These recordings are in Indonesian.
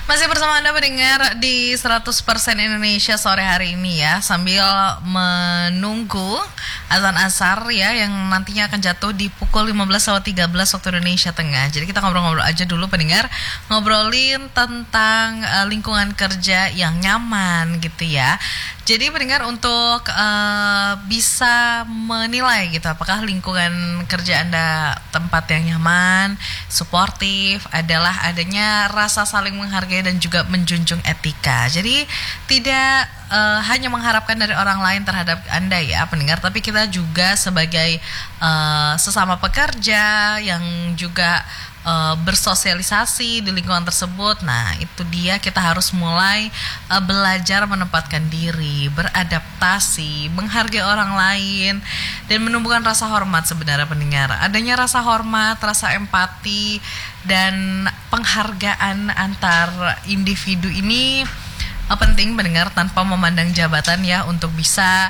Masih bersama Anda pendengar di 100% Indonesia sore hari ini ya, sambil menunggu azan asar ya yang nantinya akan jatuh di pukul 15.13 waktu Indonesia Tengah. Jadi kita ngobrol-ngobrol aja dulu pendengar, ngobrolin tentang lingkungan kerja yang nyaman gitu ya. Jadi pendengar untuk bisa menilai gitu apakah lingkungan kerja Anda tempat yang nyaman, suportif, adalah adanya rasa saling menghargai dan juga menjunjung etika. Jadi tidak hanya mengharapkan dari orang lain terhadap Anda ya pendengar, tapi kita juga sebagai sesama pekerja yang juga bersosialisasi di lingkungan tersebut. Nah itu dia, kita harus mulai belajar menempatkan diri, beradaptasi, menghargai orang lain, dan menumbuhkan rasa hormat sebenarnya pendengar. Adanya rasa hormat, rasa empati, dan penghargaan antar individu ini penting pendengar, tanpa memandang jabatan ya, untuk bisa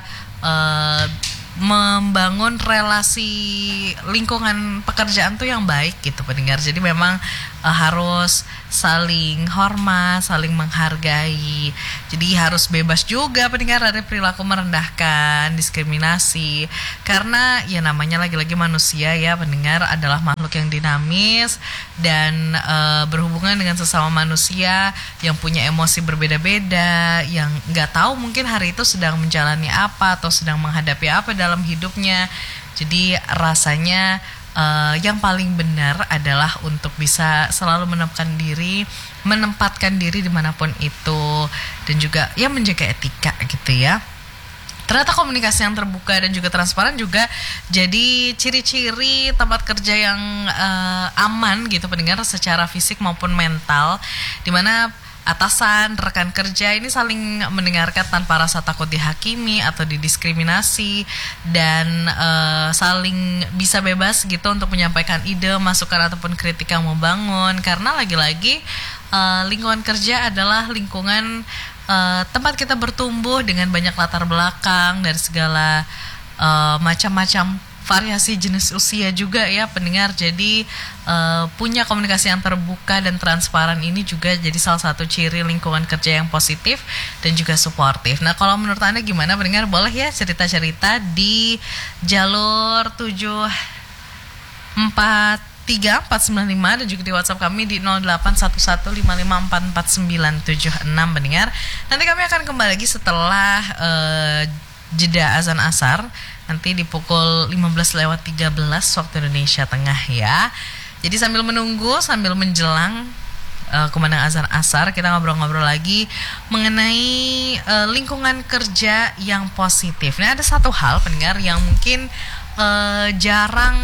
membangun relasi lingkungan pekerjaan tuh yang baik gitu pendengar. Jadi memang harus saling hormat, saling menghargai. Jadi harus bebas juga pendengar dari perilaku merendahkan, diskriminasi. Karena ya namanya lagi-lagi manusia ya pendengar, adalah makhluk yang dinamis dan berhubungan dengan sesama manusia yang punya emosi berbeda-beda, yang nggak tahu mungkin hari itu sedang menjalani apa atau sedang menghadapi apa dalam hidupnya. Jadi rasanya yang paling benar adalah untuk bisa selalu menempatkan diri dimanapun itu, dan juga ya menjaga etika gitu ya. Ternyata komunikasi yang terbuka dan juga transparan juga jadi ciri-ciri tempat kerja yang aman gitu pendengar, secara fisik maupun mental, dimana atasan, rekan kerja ini saling mendengarkan tanpa rasa takut dihakimi atau didiskriminasi, dan saling bisa bebas gitu untuk menyampaikan ide, masukan ataupun kritik yang membangun. Karena lagi-lagi lingkungan kerja adalah lingkungan tempat kita bertumbuh dengan banyak latar belakang dari segala macam-macam variasi jenis usia juga ya pendengar. Jadi punya komunikasi yang terbuka dan transparan ini juga jadi salah satu ciri lingkungan kerja yang positif dan juga suportif. Nah kalau menurut Anda gimana pendengar? Boleh ya cerita-cerita di jalur 743-495 dan juga di WhatsApp kami di 081155449976 pendengar. Nanti kami akan kembali lagi setelah jeda azan asar, nanti di pukul 15.13 waktu Indonesia Tengah ya. Jadi sambil menunggu, sambil menjelang kumandang azan asar, kita ngobrol-ngobrol lagi mengenai lingkungan kerja yang positif. Nah ada satu hal pendengar yang mungkin jarang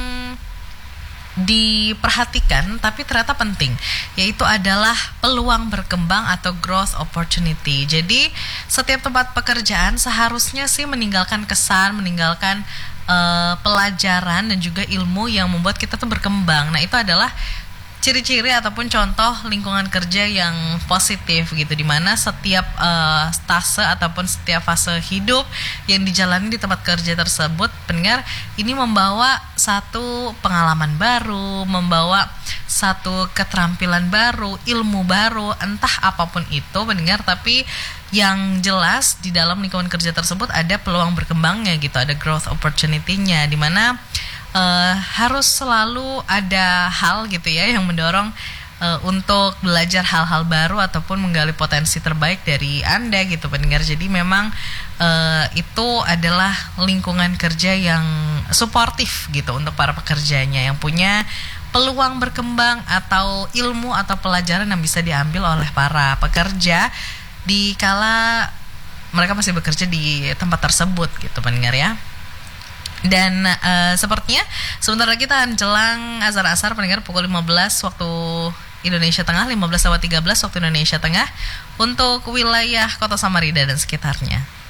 diperhatikan tapi ternyata penting, yaitu adalah peluang berkembang atau growth opportunity. Jadi setiap tempat pekerjaan seharusnya sih meninggalkan kesan, meninggalkan pelajaran dan juga ilmu yang membuat kita tuh berkembang. Nah itu adalah ciri-ciri ataupun contoh lingkungan kerja yang positif gitu, dimana setiap stase ataupun setiap fase hidup yang dijalani di tempat kerja tersebut pendengar, ini membawa satu pengalaman baru, membawa satu keterampilan baru, ilmu baru, entah apapun itu pendengar. Tapi yang jelas di dalam lingkungan kerja tersebut ada peluang berkembangnya gitu, ada growth opportunity-nya, dimana harus selalu ada hal gitu ya yang mendorong untuk belajar hal-hal baru ataupun menggali potensi terbaik dari Anda gitu pendengar. Jadi memang itu adalah lingkungan kerja yang suportif gitu untuk para pekerjanya, yang punya peluang berkembang atau ilmu atau pelajaran yang bisa diambil oleh para pekerja di kala mereka masih bekerja di tempat tersebut gitu pendengar ya. Dan sepertinya sebentar lagi kita menjelang azan asar pendengar, pukul 15 waktu Indonesia Tengah, 15.13 waktu Indonesia Tengah untuk wilayah Kota Samarinda dan sekitarnya.